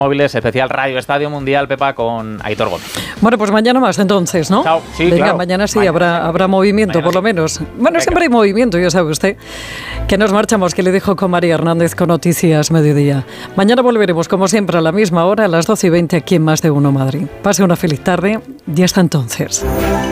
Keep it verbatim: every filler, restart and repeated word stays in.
Móviles, especial Radio Estadio Mundial, Pepa, con Aitor Gómez. Bueno, pues mañana más entonces, ¿no? Chao. Sí, Venga, claro. mañana sí, Mañana, habrá, mañana. habrá movimiento, Mañana por lo sí. menos. Bueno, Venga. siempre hay movimiento, ya sabe usted. Que nos marchamos, que le dejo con María Hernández con Noticias Mediodía. Mañana volveremos, como siempre, a la misma hora, a las doce y veinte, aquí en Más de Uno Madrid. Pase una feliz tarde y hasta entonces.